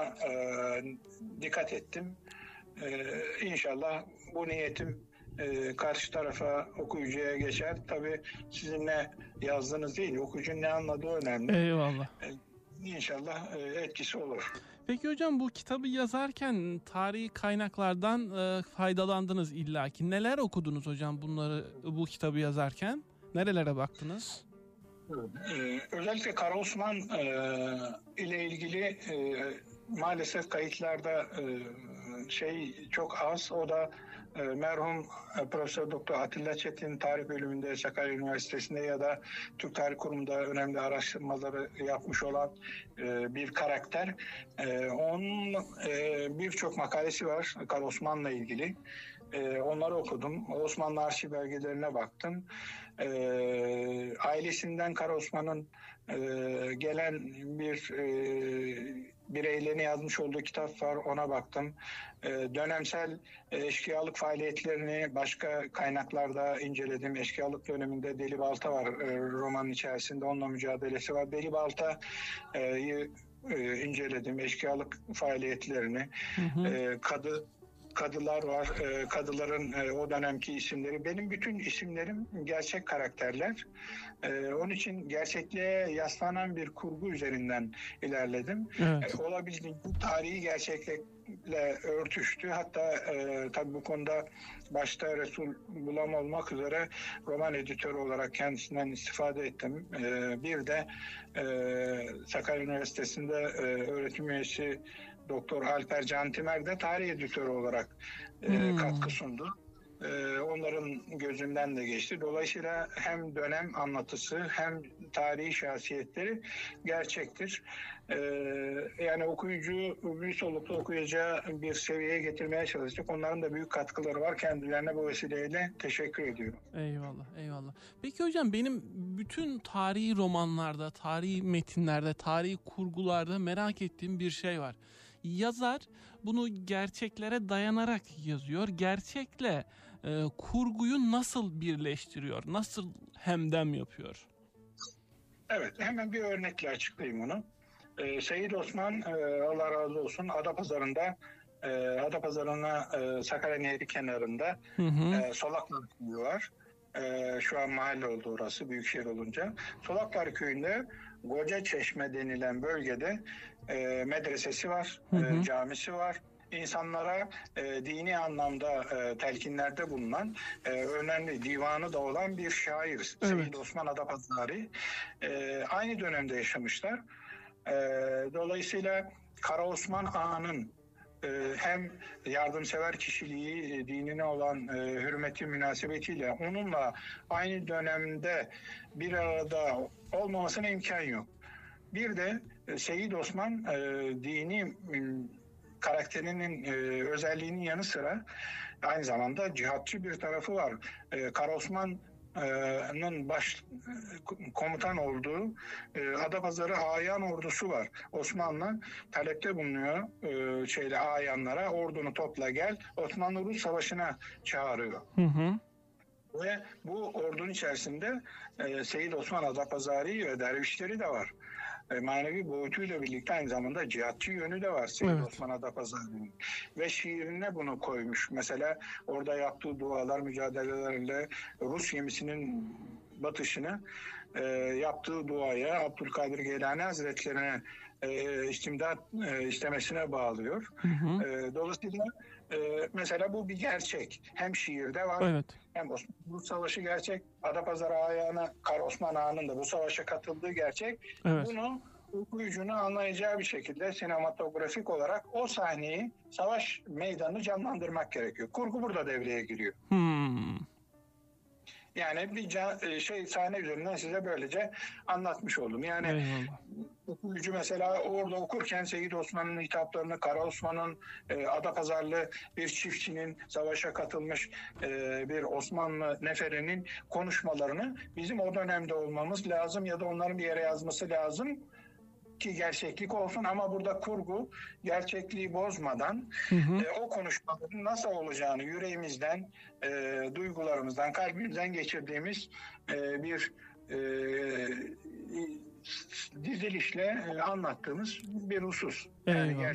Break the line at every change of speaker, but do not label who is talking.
buna dikkat ettim. İnşallah bu niyetim karşı tarafa, okuyucuya geçer. Tabii sizin ne yazdığınız değil, okuyucunun ne anladığı önemli.
Eyvallah.
İnşallah etkisi olur.
Peki hocam, bu kitabı yazarken tarihi kaynaklardan faydalandınız illaki. Neler okudunuz hocam bu kitabı yazarken? Nerelere baktınız?
Özellikle Kara Osman ile ilgili maalesef kayıtlarda çok az. O da merhum Profesör Doktor Atilla Çetin tarih bölümünde Sakarya Üniversitesi'nde ya da Türk Tarih Kurumu'nda önemli araştırmaları yapmış olan bir karakter. Onun birçok makalesi var Kara Osman'la ilgili. Onları okudum. Osmanlı arşiv belgelerine baktım. Ailesinden Kara Osman'ın gelen bir bireylerine yazmış olduğu kitap var. Ona baktım. Dönemsel eşkıyalık faaliyetlerini başka kaynaklarda inceledim. Eşkıyalık döneminde Deli Balta var romanın içerisinde. Onunla mücadelesi var. Deli Balta'yı inceledim. Eşkıyalık faaliyetlerini. Kadılar var. Kadıların o dönemki isimleri. Benim bütün isimlerim gerçek karakterler. Onun için gerçekliğe yaslanan bir kurgu üzerinden ilerledim.
Evet.
Olabildiğince tarihi gerçeklikle örtüştü. Hatta tabii bu konuda başta Resul Bulam olmak üzere roman editörü olarak kendisinden istifade ettim. Bir de Sakarya Üniversitesi'nde öğretim üyesi Doktor Alper Cantimer de tarih editörü olarak katkı sundu. Onların gözünden de geçti. Dolayısıyla hem dönem anlatısı hem tarihi şahsiyetleri gerçektir. Yani okuyucuyu bir soluklu okuyacağı bir seviyeye getirmeye çalıştık. Onların da büyük katkıları var. Kendilerine bu vesileyle teşekkür ediyorum.
Eyvallah, eyvallah. Peki hocam, benim bütün tarihi romanlarda, tarihi metinlerde, tarihi kurgularda merak ettiğim bir şey var. Yazar bunu gerçeklere dayanarak yazıyor. Gerçekle kurguyu nasıl birleştiriyor? Nasıl hemdem yapıyor?
Evet, hemen bir örnekle açıklayayım onu. Seyyid Osman, Allah razı olsun, Adapazarı'na Sakarya Nehri kenarında Solaklar Köyü var. Şu an mahalle oldu orası, büyükşehir olunca. Solaklar Köyü'nde Koca Çeşme denilen bölgede medresesi var, camisi var. İnsanlara dini anlamda telkinlerde bulunan önemli divanı da olan bir şair. Evet. Seyyid Osman Adapazarı. Aynı dönemde yaşamışlar. Dolayısıyla Kara Osman Ağa'nın hem yardımsever kişiliği, dinine olan hürmeti münasebetiyle onunla aynı dönemde bir arada olmamasına imkan yok. Bir de Seyyid Osman dini karakterinin özelliğinin yanı sıra aynı zamanda cihatçı bir tarafı var. Kara Osman'ın komutan olduğu Adapazarı Ayan ordusu var. Osmanlı talepte bulunuyor Ayanlara, ordunu topla gel, Osmanlı-Rus Savaşı'na çağırıyor. Ve bu ordunun içerisinde Seyyid Osman Adapazarı ve dervişleri de var. Manevi boyutuyla birlikte aynı zamanda cihatçı yönü de var Seyyid Osman Adapazarı'nın. Ve şiirine bunu koymuş. Mesela orada yaptığı dualar, mücadelelerle Rus gemisinin batışını yaptığı duaya Abdülkadir Geylani Hazretleri'ne istimdat istemesine bağlıyor. Dolayısıyla mesela bu bir gerçek. Hem şiirde var, hem Osmanlı Savaşı gerçek. Adapazarı Ağa'na, Kara Osman Ağa'nın da bu savaşa katıldığı gerçek. Bunu okuyucunun anlayacağı bir şekilde sinematografik olarak o sahneyi, savaş meydanını canlandırmak gerekiyor. Kurgu burada devreye giriyor. Yani bir sahne üzerinden size böylece anlatmış oldum. Yani okuyucu mesela orada okurken Seyyid Osman'ın hitaplarını, Kara Osman'ın Adapazarlı bir çiftçinin, savaşa katılmış bir Osmanlı neferinin konuşmalarını bizim o dönemde olmamız lazım ya da onların bir yere yazması lazım ki gerçeklik olsun, ama burada kurgu gerçekliği bozmadan o konuşmaların nasıl olacağını yüreğimizden, duygularımızdan, kalbimizden geçirdiğimiz bir dizilişle anlattığımız bir husus. Yani